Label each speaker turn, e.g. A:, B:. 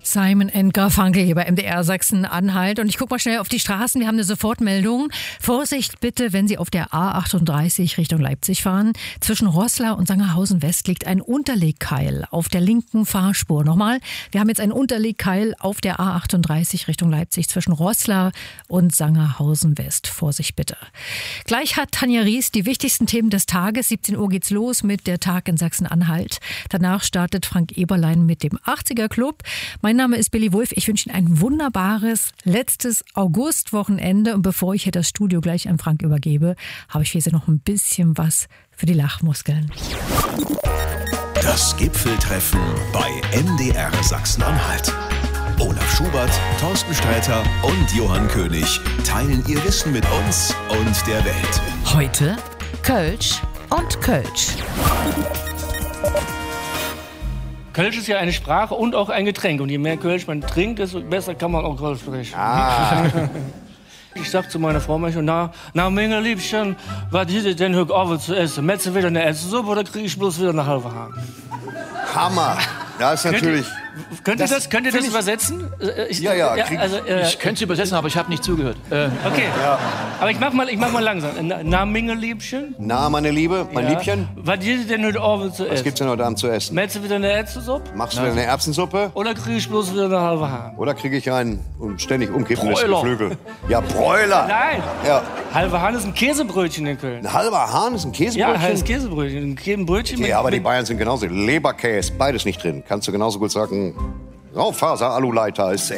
A: Simon & Garfunkel hier bei MDR Sachsen-Anhalt. Und ich gucke mal schnell auf die Straßen. Wir haben eine Sofortmeldung. Vorsicht bitte, wenn Sie auf der A38 Richtung Leipzig fahren. Zwischen Roßla und Sangerhausen West liegt ein Unterlegkeil auf der linken Fahrspur. Nochmal, wir haben jetzt ein Unterlegkeil auf der A38 Richtung Leipzig zwischen Roßla und Sangerhausen West. Vorsicht bitte. Gleich hat Tanja Ries die wichtigsten Themen des Tages. 17 Uhr geht's los mit der Tag in Sachsen-Anhalt. Danach startet Frank Eberlein mit dem 80er Club. Mein Name ist Billy Wulff. Ich wünsche Ihnen ein wunderbares letztes Augustwochenende. Und bevor ich hier das Studio gleich an Frank übergebe, habe ich für Sie noch ein bisschen was für die Lachmuskeln.
B: Das Gipfeltreffen bei MDR Sachsen-Anhalt. Olaf Schubert, Thorsten Sträter und Johann König teilen ihr Wissen mit uns und der Welt.
C: Heute Kölsch und Kölsch.
D: Kölsch ist ja eine Sprache und auch ein Getränk. Und je mehr Kölsch man trinkt, desto besser kann man auch Kölsch sprechen. Ich sag zu meiner Frau manchmal, na, meine Liebchen, was ist denn heute Abend zu essen? Metze wieder eine Essensuppe oder kriege ich bloß wieder eine halbe Hahn?
E: Hammer. Das ist natürlich...
D: Könnt ihr das übersetzen?
E: Ich
F: könnte es übersetzen, aber ich habe nicht zugehört.
D: Okay, ja. Aber ich mach mal langsam. Na, meine Liebchen.
E: Na, meine Liebe, mein Liebchen.
D: Was gibt denn heute Abend zu essen?
E: Was gibt's denn heute Abend zu essen?
D: Metze wieder eine Erbsensuppe?
E: Machst du wieder eine Erbsensuppe?
D: Oder kriege ich bloß wieder eine halbe Hahn?
E: Oder kriege ich ein ständig umkippendes
F: Bräuler.
E: Geflügel? Ja, Bräuler.
D: Nein.
E: Ja.
D: Halbe Hahn ist ein Käsebrötchen in Köln.
E: Ein halber Hahn ist ein Käsebrötchen?
D: Ja, heißt Käsebrötchen. Ein Brötchen
E: Ja, aber die Bayern sind genauso. Leberkäse, beides nicht drin. Kannst du genauso gut sagen, Raufaser-Aluleiter ist